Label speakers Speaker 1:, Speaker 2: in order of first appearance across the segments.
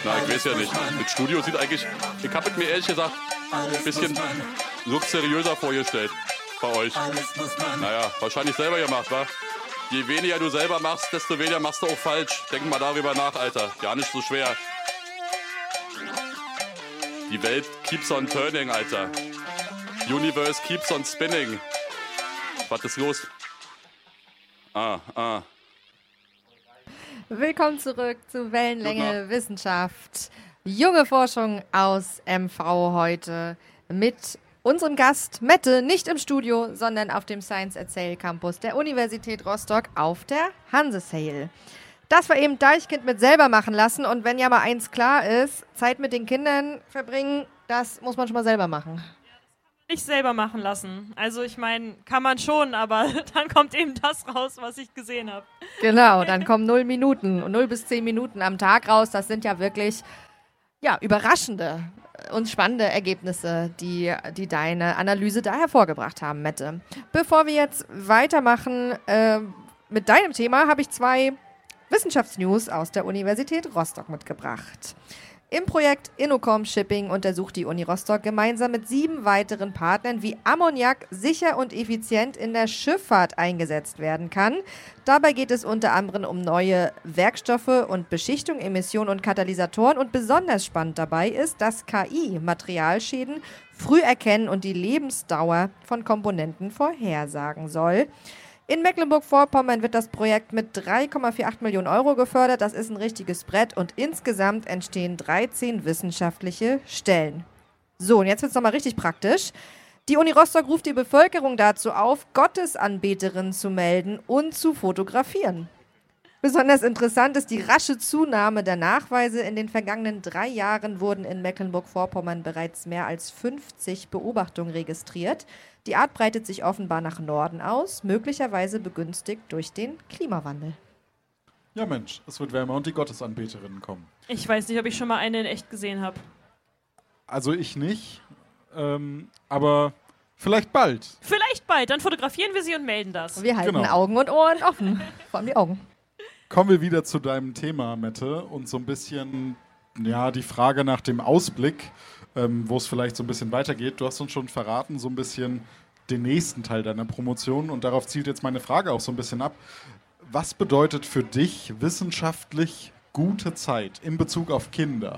Speaker 1: Na, ich weiß ja nicht. Das Studio sieht eigentlich, ich habe es mir ehrlich gesagt ein bisschen luxuriöser vorgestellt bei euch. Naja, wahrscheinlich selber gemacht, wa? Je weniger du selber machst, desto weniger machst du auch falsch. Denk mal darüber nach, Alter. Gar nicht so schwer. Die Welt keeps on turning, Alter. Universe keeps on spinning. Was ist los?
Speaker 2: Willkommen zurück zu Wellenlänge Wissenschaft. Junge Forschung aus MV heute mit unserem Gast Mette, nicht im Studio, sondern auf dem Science at Sail Campus der Universität Rostock auf der Hanse-Sail. Das war eben Deichkind mit selber machen lassen und wenn ja mal eins klar ist, Zeit mit den Kindern verbringen, das muss man schon mal selber machen.
Speaker 3: Nicht selber machen lassen. Also ich meine, kann man schon, aber dann kommt eben das raus, was ich gesehen habe.
Speaker 2: Genau, dann kommen 0 bis 10 Minuten am Tag raus. Das sind ja wirklich überraschende und spannende Ergebnisse, die deine Analyse da hervorgebracht haben, Mette. Bevor wir jetzt weitermachen mit deinem Thema, habe ich 2 Wissenschaftsnews aus der Universität Rostock mitgebracht. Im Projekt Innocom Shipping untersucht die Uni Rostock gemeinsam mit 7 weiteren Partnern, wie Ammoniak sicher und effizient in der Schifffahrt eingesetzt werden kann. Dabei geht es unter anderem um neue Werkstoffe und Beschichtung, Emissionen und Katalysatoren. Und besonders spannend dabei ist, dass KI Materialschäden früh erkennen und die Lebensdauer von Komponenten vorhersagen soll. In Mecklenburg-Vorpommern wird das Projekt mit 3,48 Millionen Euro gefördert. Das ist ein richtiges Brett und insgesamt entstehen 13 wissenschaftliche Stellen. So, und jetzt wird es nochmal richtig praktisch. Die Uni Rostock ruft die Bevölkerung dazu auf, Gottesanbeterinnen zu melden und zu fotografieren. Besonders interessant ist die rasche Zunahme der Nachweise. In den vergangenen 3 Jahren wurden in Mecklenburg-Vorpommern bereits mehr als 50 Beobachtungen registriert. Die Art breitet sich offenbar nach Norden aus, möglicherweise begünstigt durch den Klimawandel.
Speaker 4: Ja Mensch, es wird wärmer und die Gottesanbeterinnen kommen.
Speaker 3: Ich weiß nicht, ob ich schon mal eine in echt gesehen habe.
Speaker 4: Also ich nicht, aber vielleicht bald.
Speaker 3: Vielleicht bald, dann fotografieren wir sie und melden das.
Speaker 2: Wir halten Augen und Ohren offen, vor allem die Augen.
Speaker 4: Kommen wir wieder zu deinem Thema, Mette, und so ein bisschen die Frage nach dem Ausblick, wo es vielleicht so ein bisschen weitergeht. Du hast uns schon verraten, so ein bisschen den nächsten Teil deiner Promotion und darauf zielt jetzt meine Frage auch so ein bisschen ab. Was bedeutet für dich wissenschaftlich gute Zeit in Bezug auf Kinder?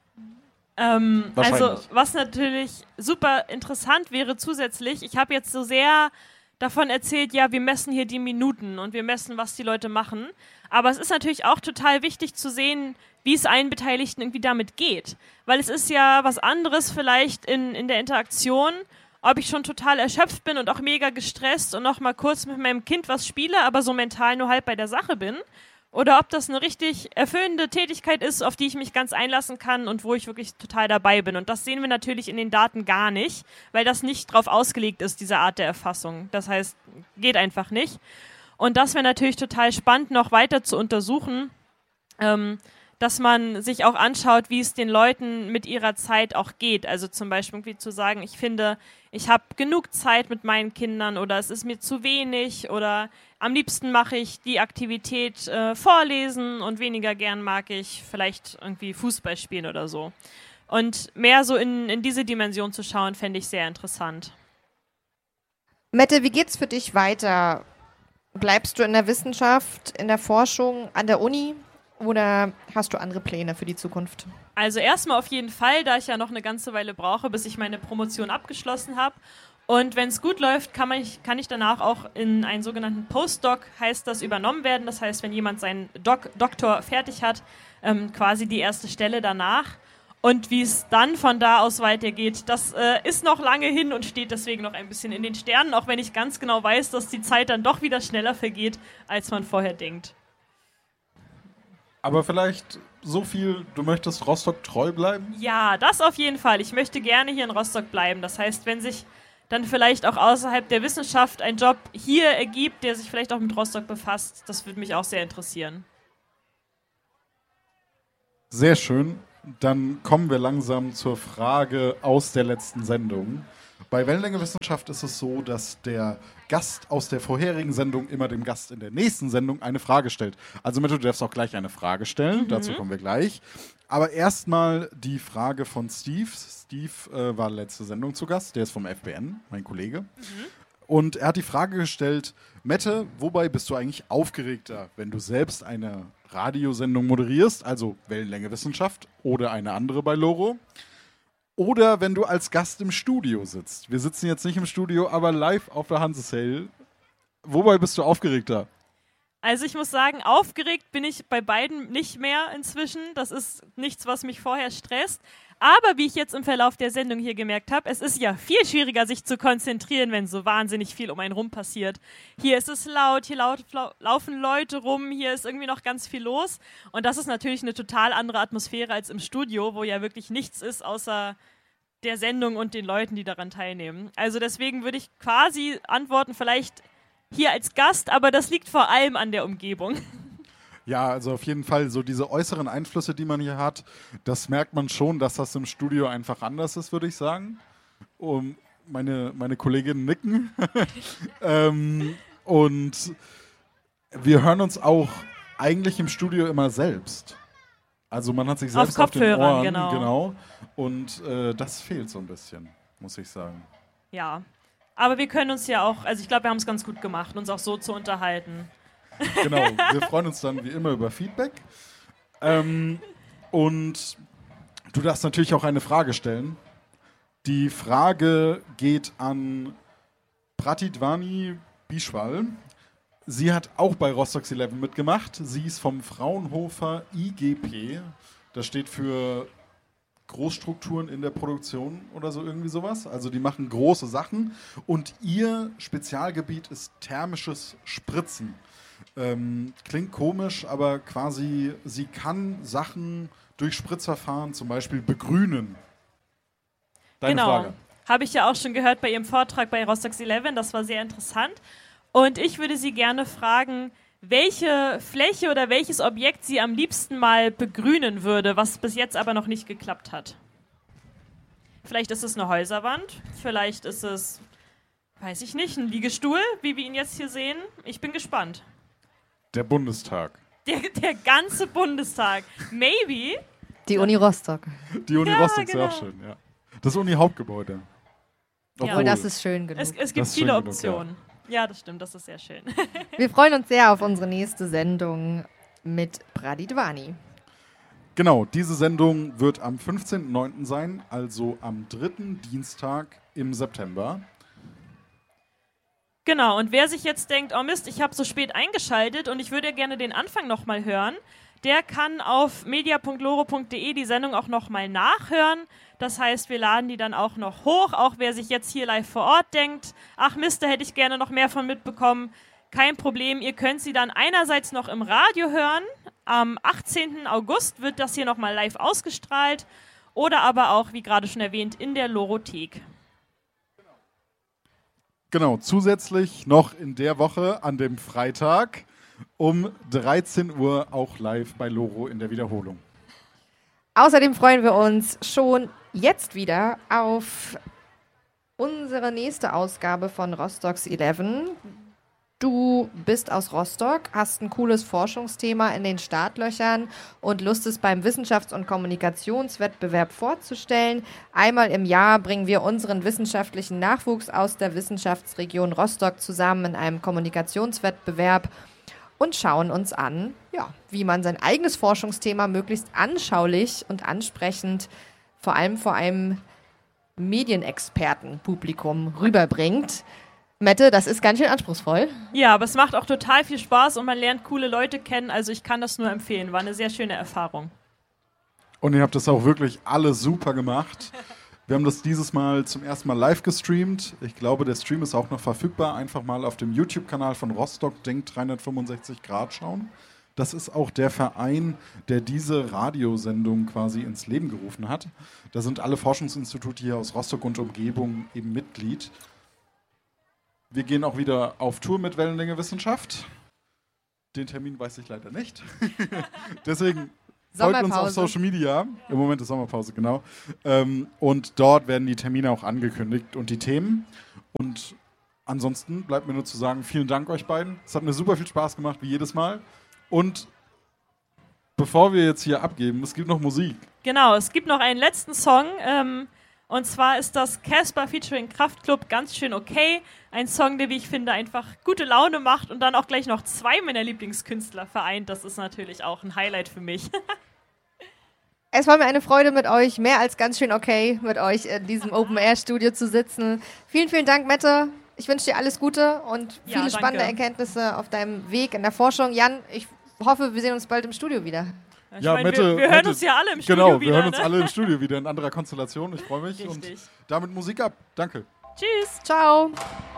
Speaker 3: Also was natürlich super interessant wäre zusätzlich, ich habe jetzt so sehr davon erzählt, ja, wir messen hier die Minuten und wir messen, was die Leute machen. Aber es ist natürlich auch total wichtig zu sehen, wie es allen Beteiligten irgendwie damit geht. Weil es ist ja was anderes vielleicht in der Interaktion, ob ich schon total erschöpft bin und auch mega gestresst und noch mal kurz mit meinem Kind was spiele, aber so mental nur halb bei der Sache bin. Oder ob das eine richtig erfüllende Tätigkeit ist, auf die ich mich ganz einlassen kann und wo ich wirklich total dabei bin. Und das sehen wir natürlich in den Daten gar nicht, weil das nicht drauf ausgelegt ist, diese Art der Erfassung. Das heißt, geht einfach nicht. Und das wäre natürlich total spannend, noch weiter zu untersuchen, dass man sich auch anschaut, wie es den Leuten mit ihrer Zeit auch geht. Also zum Beispiel irgendwie zu sagen, ich finde, ich habe genug Zeit mit meinen Kindern oder es ist mir zu wenig oder am liebsten mache ich die Aktivität vorlesen und weniger gern mag ich vielleicht irgendwie Fußball spielen oder so. Und mehr so in diese Dimension zu schauen, fände ich sehr interessant.
Speaker 2: Mette, wie geht's für dich weiter? Bleibst du in der Wissenschaft, in der Forschung, an der Uni oder hast du andere Pläne für die Zukunft?
Speaker 3: Also erstmal auf jeden Fall, da ich ja noch eine ganze Weile brauche, bis ich meine Promotion abgeschlossen habe. Und wenn es gut läuft, kann ich danach auch in einen sogenannten Postdoc, heißt das, übernommen werden. Das heißt, wenn jemand seinen Doktor fertig hat, quasi die erste Stelle danach. Und wie es dann von da aus weitergeht, das ist noch lange hin und steht deswegen noch ein bisschen in den Sternen, auch wenn ich ganz genau weiß, dass die Zeit dann doch wieder schneller vergeht, als man vorher denkt.
Speaker 4: Aber vielleicht so viel, du möchtest Rostock treu bleiben?
Speaker 3: Ja, das auf jeden Fall. Ich möchte gerne hier in Rostock bleiben. Das heißt, wenn sich dann vielleicht auch außerhalb der Wissenschaft ein Job hier ergibt, der sich vielleicht auch mit Rostock befasst, das würde mich auch sehr interessieren.
Speaker 4: Sehr schön. Dann kommen wir langsam zur Frage aus der letzten Sendung. Bei Wellenlänge Wissenschaft ist es so, dass der Gast aus der vorherigen Sendung immer dem Gast in der nächsten Sendung eine Frage stellt. Also Mette, du darfst auch gleich eine Frage stellen, dazu kommen wir gleich. Aber erstmal die Frage von Steve. Steve war letzte Sendung zu Gast, der ist vom FBN, mein Kollege. Und er hat die Frage gestellt, Mette, wobei bist du eigentlich aufgeregter, wenn du selbst eine Radiosendung moderierst, also Wellenlänge Wissenschaft oder eine andere bei Loro? Oder wenn du als Gast im Studio sitzt. Wir sitzen jetzt nicht im Studio, aber live auf der Hanse-Sale. Wobei bist du aufgeregter?
Speaker 3: Also ich muss sagen, aufgeregt bin ich bei beiden nicht mehr inzwischen. Das ist nichts, was mich vorher stresst. Aber wie ich jetzt im Verlauf der Sendung hier gemerkt habe, es ist ja viel schwieriger, sich zu konzentrieren, wenn so wahnsinnig viel um einen rum passiert. Hier ist es laut, hier laufen Leute rum, hier ist irgendwie noch ganz viel los. Und das ist natürlich eine total andere Atmosphäre als im Studio, wo ja wirklich nichts ist, außer der Sendung und den Leuten, die daran teilnehmen. Also deswegen würde ich quasi antworten, vielleicht hier als Gast, aber das liegt vor allem an der Umgebung.
Speaker 4: Ja, also auf jeden Fall so diese äußeren Einflüsse, die man hier hat, das merkt man schon, dass das im Studio einfach anders ist, würde ich sagen. Meine Kolleginnen nicken. Und wir hören uns auch eigentlich im Studio immer selbst. Also man hat sich selbst auf den Ohren. Genau. Und das fehlt so ein bisschen, muss ich sagen.
Speaker 3: Ja, aber wir können uns ja auch, also ich glaube, wir haben es ganz gut gemacht, uns auch so zu unterhalten.
Speaker 4: Genau, wir freuen uns dann wie immer über Feedback. Und du darfst natürlich auch eine Frage stellen. Die Frage geht an Pratidvani Bischwal. Sie hat auch bei Rostock 11 mitgemacht. Sie ist vom Fraunhofer IGP. Das steht für Großstrukturen in der Produktion oder so irgendwie sowas. Also die machen große Sachen. Und ihr Spezialgebiet ist thermisches Spritzen. Klingt komisch, aber quasi sie kann Sachen durch Spritzverfahren zum Beispiel begrünen. Deine Frage.
Speaker 3: Habe ich ja auch schon gehört bei Ihrem Vortrag bei Rostock 11. Das war sehr interessant. Und ich würde Sie gerne fragen, welche Fläche oder welches Objekt Sie am liebsten mal begrünen würde, was bis jetzt aber noch nicht geklappt hat. Vielleicht ist es eine Häuserwand, vielleicht ist es, weiß ich nicht, ein Liegestuhl, wie wir ihn jetzt hier sehen. Ich bin gespannt.
Speaker 4: Der Bundestag.
Speaker 3: Der ganze Bundestag. Maybe.
Speaker 2: Die Uni Rostock.
Speaker 4: Die Uni Rostock ist auch schön, ja. Das Uni-Hauptgebäude.
Speaker 2: Ja, das ist schön genug.
Speaker 3: Es gibt viele Optionen. Ja, das stimmt, das ist sehr schön.
Speaker 2: Wir freuen uns sehr auf unsere nächste Sendung mit Pratidvani.
Speaker 4: Genau, diese Sendung wird am 15.09. sein, also am 3. Dienstag im September.
Speaker 3: Genau, und wer sich jetzt denkt, oh Mist, ich habe so spät eingeschaltet und ich würde gerne den Anfang nochmal hören, der kann auf media.loro.de die Sendung auch nochmal nachhören. Das heißt, wir laden die dann auch noch hoch, auch wer sich jetzt hier live vor Ort denkt, ach Mist, da hätte ich gerne noch mehr von mitbekommen. Kein Problem, ihr könnt sie dann einerseits noch im Radio hören. Am 18. August wird das hier nochmal live ausgestrahlt oder aber auch, wie gerade schon erwähnt, in der Lorothek.
Speaker 4: Genau, zusätzlich noch in der Woche an dem Freitag um 13 Uhr auch live bei Loro in der Wiederholung.
Speaker 2: Außerdem freuen wir uns schon jetzt wieder auf unsere nächste Ausgabe von Rostock 11. Du bist aus Rostock, hast ein cooles Forschungsthema in den Startlöchern und Lust, es beim Wissenschafts- und Kommunikationswettbewerb vorzustellen. Einmal im Jahr bringen wir unseren wissenschaftlichen Nachwuchs aus der Wissenschaftsregion Rostock zusammen in einem Kommunikationswettbewerb und schauen uns an, ja, wie man sein eigenes Forschungsthema möglichst anschaulich und ansprechend, vor allem vor einem Medienexpertenpublikum rüberbringt. Mette, das ist ganz schön anspruchsvoll.
Speaker 3: Ja, aber es macht auch total viel Spaß und man lernt coole Leute kennen. Also ich kann das nur empfehlen. War eine sehr schöne Erfahrung.
Speaker 4: Und ihr habt das auch wirklich alle super gemacht. Wir haben das dieses Mal zum ersten Mal live gestreamt. Ich glaube, der Stream ist auch noch verfügbar. Einfach mal auf dem YouTube-Kanal von Rostock Denk 365 Grad schauen. Das ist auch der Verein, der diese Radiosendung quasi ins Leben gerufen hat. Da sind alle Forschungsinstitute hier aus Rostock und Umgebung eben Mitglied. Wir gehen auch wieder auf Tour mit Wellenlänge Wissenschaft. Den Termin weiß ich leider nicht. Deswegen Folgt uns auf
Speaker 2: Sommerpause.
Speaker 4: Social Media. Im Moment ist Sommerpause, genau. Und dort werden die Termine auch angekündigt und die Themen. Und ansonsten bleibt mir nur zu sagen, vielen Dank euch beiden. Es hat mir super viel Spaß gemacht, wie jedes Mal. Und bevor wir jetzt hier abgeben, es gibt noch Musik.
Speaker 3: Genau, es gibt noch einen letzten Song. Und zwar ist das Casper featuring Kraftklub ganz schön okay. Ein Song, der, wie ich finde, einfach gute Laune macht und dann auch gleich noch 2 meiner Lieblingskünstler vereint. Das ist natürlich auch ein Highlight für mich.
Speaker 2: Es war mir eine Freude mit euch, mehr als ganz schön okay, mit euch in diesem Open-Air-Studio zu sitzen. Vielen, vielen Dank, Mette. Ich wünsche dir alles Gute und
Speaker 3: Ja,
Speaker 2: viele
Speaker 3: danke.
Speaker 2: spannende Erkenntnisse auf deinem Weg in der Forschung. Jan, ich hoffe, wir sehen uns bald im Studio wieder.
Speaker 3: Ich
Speaker 4: Ja,
Speaker 3: meine,
Speaker 4: Mette-
Speaker 3: wir hören
Speaker 4: Mette-
Speaker 3: uns ja alle im Studio
Speaker 4: Genau,
Speaker 3: wieder.
Speaker 4: wir hören uns
Speaker 3: ne?
Speaker 4: alle im Studio wieder in anderer Konstellation. Ich freue mich.
Speaker 3: Richtig.
Speaker 4: Und damit Musik ab. Danke.
Speaker 3: Tschüss.
Speaker 2: Ciao.